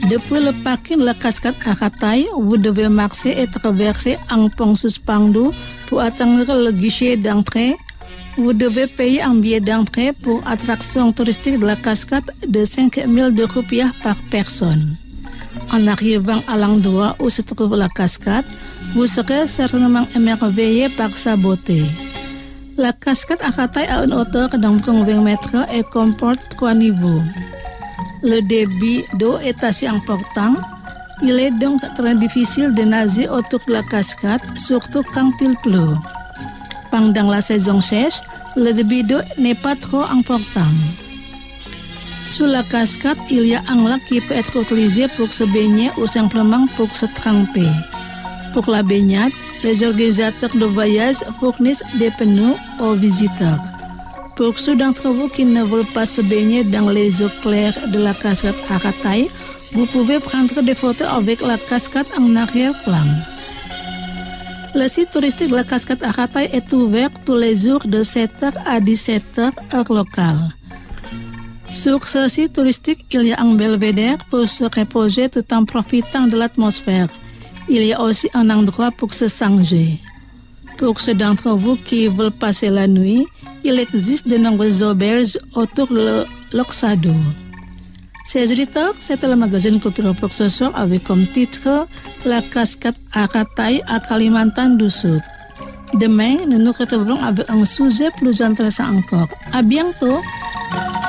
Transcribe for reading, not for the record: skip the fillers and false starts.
Depuis le parking de la cascade Akatay, vous devez marcher et traverser un pont suspendu pour atteindre le guichet d'entrée. Vous devez payer un billet d'entrée pour attraction touristique de la cascade de 5 000 rupiah par personne. En arrivant à l'endroit où se trouve la cascade, vous serez certainement émerveillé par sa beauté. La cascade Akatay a une hauteur d'environ 20 mètres et comporte 3 niveaux. Le débit d'eau est assez important. Il est donc très difficile de nager autour de la cascade, surtout quand il pleut. Pendant la saison sèche, le débit d'eau n'est pas trop important. Sous la cascade, il y a un lac qui peut être utilisé pour se baigner ou simplement pour se tremper. Pour la baignade, les organisateurs de voyage fournissent des pneus aux visiteurs. Pour ceux d'entre vous qui ne veulent pas se baigner dans les eaux claires de la cascade Akatay, vous pouvez prendre des photos avec la cascade en arrière-plan. Le site touristique de la cascade Akatay est ouvert tous les jours de 7h à 17h heure locale. Sur ce site touristique, il y a un belvédère pour se reposer tout en profitant de l'atmosphère. Il y a aussi un endroit pour se changer. Pour ceux d'entre vous qui veulent passer la nuit, il existe de nombreuses auberges autour de l'Oxado. Chers auditeurs, c'était le magazine culturel pour ce soir avec comme titre La cascade Akatay à Kalimantan du Sud. Demain, nous nous retrouverons avec un sujet plus intéressant encore. À bientôt!